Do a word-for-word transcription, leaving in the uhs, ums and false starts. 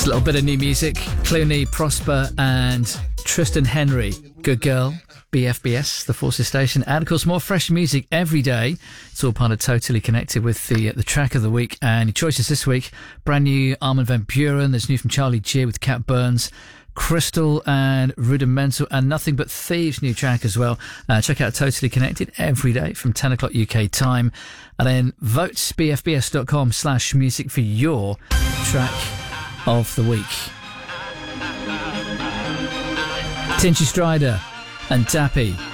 It's a little bit of new music. Clooney, Prosper and Tristan Henry. Good Girl, B F B S, the Forces Station. And of course, more fresh music every day. It's all part of Totally Connected with the the track of the week. And your choices this week, brand new Armin van Buuren. There's new from Charlie G with Cat Burns. Crystal and Rudimental, and Nothing But Thieves new track as well. Uh, check out Totally Connected every day from ten o'clock U K time. And then vote b f b s dot com slash music for your track of the week. Tinchy Strider and Tappy.